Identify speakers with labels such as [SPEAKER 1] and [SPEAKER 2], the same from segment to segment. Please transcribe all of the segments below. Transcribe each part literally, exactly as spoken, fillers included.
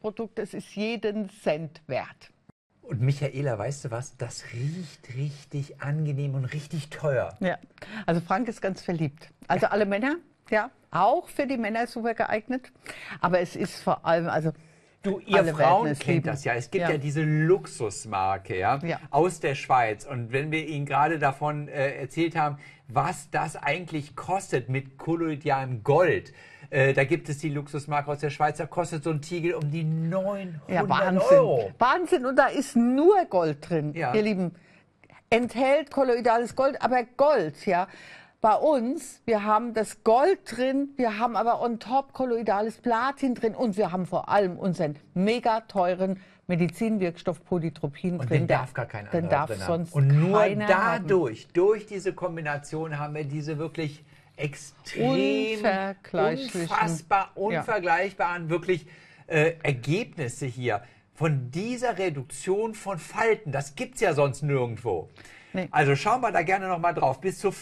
[SPEAKER 1] Produkt, es ist jeden Cent wert.
[SPEAKER 2] Und Michaela, weißt du was? Das riecht richtig angenehm und richtig teuer.
[SPEAKER 1] Ja, also Frank ist ganz verliebt. Also ja. alle Männer, ja, auch für die Männer super geeignet. Aber es ist vor allem, also
[SPEAKER 2] Du, ihr
[SPEAKER 1] alle
[SPEAKER 2] Frauen
[SPEAKER 1] es
[SPEAKER 2] kennt
[SPEAKER 1] lieben.
[SPEAKER 2] das ja. Es gibt
[SPEAKER 1] ja,
[SPEAKER 2] ja diese Luxusmarke, ja,
[SPEAKER 1] ja,
[SPEAKER 2] aus der Schweiz. Und wenn wir Ihnen gerade davon äh, erzählt haben, was das eigentlich kostet mit kolloidalem Gold, äh, da gibt es die Luxusmarke aus der Schweiz, da kostet so ein Tiegel um die neunhundert
[SPEAKER 1] ja, Wahnsinn.
[SPEAKER 2] Euro.
[SPEAKER 1] Wahnsinn, und da ist nur Gold drin,
[SPEAKER 2] Ja.
[SPEAKER 1] ihr Lieben. Enthält kolloidales Gold, aber Gold, ja. Bei uns, wir haben das Gold drin, wir haben aber on top kolloidales Platin drin und wir haben vor allem unseren mega teuren Medizinwirkstoff Polytropin
[SPEAKER 2] und
[SPEAKER 1] drin.
[SPEAKER 2] Den darf gar kein anderer
[SPEAKER 1] den darf
[SPEAKER 2] drin
[SPEAKER 1] sonst
[SPEAKER 2] haben. Und nur
[SPEAKER 1] keiner
[SPEAKER 2] dadurch, haben. durch diese Kombination haben wir diese wirklich extrem, unfassbar, unvergleichbaren, ja. wirklich äh, Ergebnisse hier. Von dieser Reduktion von Falten, das gibt es ja sonst nirgendwo. Nee. Also schauen wir da gerne nochmal drauf. Bis zu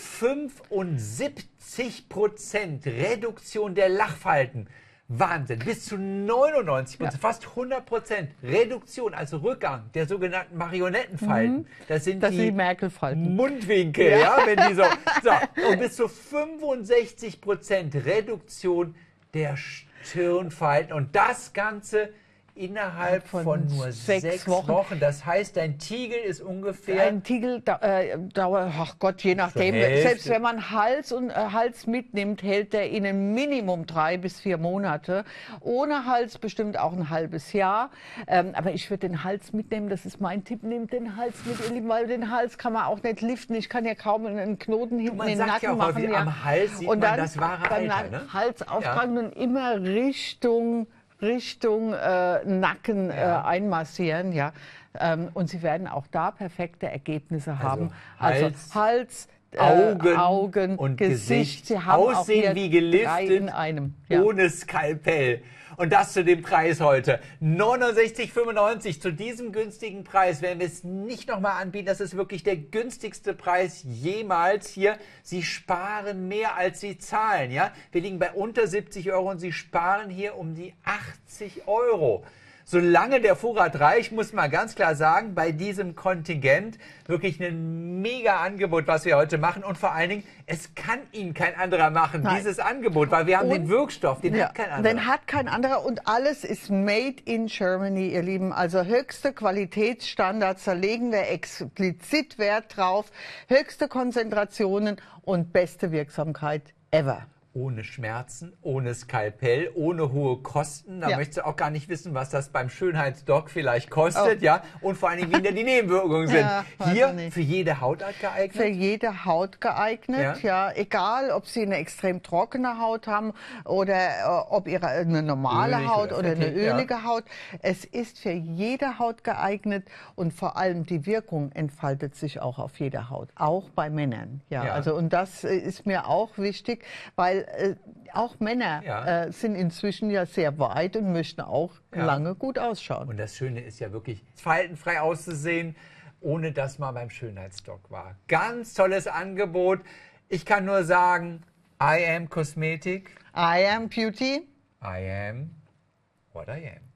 [SPEAKER 2] fünfundsiebzig Prozent Reduktion der Lachfalten. Wahnsinn. Bis zu neunundneunzig Prozent, ja. fast hundert Prozent Reduktion, also Rückgang der sogenannten Marionettenfalten.
[SPEAKER 1] Mhm.
[SPEAKER 2] Das sind
[SPEAKER 1] das
[SPEAKER 2] die,
[SPEAKER 1] sind die Merkel-Falten.
[SPEAKER 2] Mundwinkel, ja. ja, wenn die so, so. Und bis zu fünfundsechzig Prozent Reduktion der Stirnfalten. Und das Ganze innerhalb von, von nur sechs, sechs Wochen. Wochen. Das heißt, dein Tiegel ist ungefähr...
[SPEAKER 1] Ein Tiegel da, äh, dauert, ach Gott, je nachdem. Selbst wenn man Hals und äh, Hals mitnimmt, hält der Ihnen Minimum drei bis vier Monate. Ohne Hals bestimmt auch ein halbes Jahr. Ähm, aber ich würde den Hals mitnehmen, das ist mein Tipp. Nehmt den Hals mit, ihr Lieben, weil den Hals kann man auch nicht liften. Ich kann ja kaum einen Knoten hinten in den Nacken
[SPEAKER 2] ja
[SPEAKER 1] machen.
[SPEAKER 2] Häufig,
[SPEAKER 1] ja.
[SPEAKER 2] Am Hals sieht
[SPEAKER 1] und dann
[SPEAKER 2] man das wahre Alter, ne?
[SPEAKER 1] Hals auftragen ja. und immer Richtung... Richtung äh, Nacken
[SPEAKER 2] ja.
[SPEAKER 1] äh, einmassieren, ja. Ähm, und Sie werden auch da perfekte Ergebnisse
[SPEAKER 2] also
[SPEAKER 1] haben.
[SPEAKER 2] Hals,
[SPEAKER 1] also Hals, äh,
[SPEAKER 2] Augen,
[SPEAKER 1] Augen
[SPEAKER 2] und
[SPEAKER 1] Gesicht.
[SPEAKER 2] Gesicht.
[SPEAKER 1] Sie haben
[SPEAKER 2] Aussehen
[SPEAKER 1] auch
[SPEAKER 2] wie geliftet,
[SPEAKER 1] in einem. Ja.
[SPEAKER 2] ohne Skalpell. Und das zu dem Preis heute. neunundsechzig fünfundneunzig. Zu diesem günstigen Preis werden wir es nicht nochmal anbieten. Das ist wirklich der günstigste Preis jemals hier. Sie sparen mehr, als Sie zahlen. Ja? Wir liegen bei unter siebzig Euro und Sie sparen hier um die achtzig Euro. Solange der Vorrat reicht, muss man ganz klar sagen, bei diesem Kontingent wirklich ein mega Angebot, was wir heute machen. Und vor allen Dingen, es kann Ihnen kein anderer machen, Nein. dieses Angebot, weil wir haben und, den Wirkstoff, den ja, hat kein anderer.
[SPEAKER 1] Den hat kein anderer und alles ist made in Germany, ihr Lieben. Also höchste Qualitätsstandards, da legen wir explizit Wert drauf. Höchste Konzentrationen und beste Wirksamkeit ever.
[SPEAKER 2] Ohne Schmerzen, ohne Skalpell, ohne hohe Kosten. Da ja. möchtest du auch gar nicht wissen, was das beim Schönheitsdoc vielleicht kostet, oh. ja. Und vor allen Dingen, wie denn die Nebenwirkungen sind. Ja, hier für jede Hautart geeignet?
[SPEAKER 1] Für jede Haut geeignet, ja. ja. Egal, ob Sie eine extrem trockene Haut haben oder äh, ob Ihre eine normale Ölig Haut oder, oder eine ölige ja. Haut. Es ist für jede Haut geeignet und vor allem die Wirkung entfaltet sich auch auf jeder Haut, auch bei Männern. Ja, ja. Also und das ist mir auch wichtig, weil Äh, auch Männer ja. äh, sind inzwischen ja sehr weit und möchten auch ja. lange gut ausschauen.
[SPEAKER 2] Und das Schöne ist ja wirklich, faltenfrei auszusehen, ohne dass man beim Schönheitsdoc war. Ganz tolles Angebot. Ich kann nur sagen, I am Kosmetik.
[SPEAKER 1] I am Beauty.
[SPEAKER 2] I am what I am.